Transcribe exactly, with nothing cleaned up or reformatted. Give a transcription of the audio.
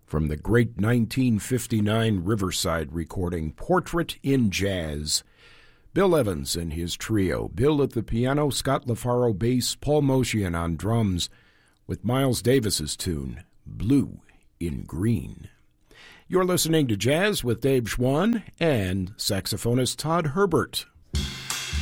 from the great nineteen fifty-nine Riverside recording, Portrait in Jazz. Bill Evans and his trio, Bill at the piano, Scott LaFaro bass, Paul Motian on drums, with Miles Davis's tune, Blue in Green. You're listening to Jazz with Dave Schwann and saxophonist Todd Herbert.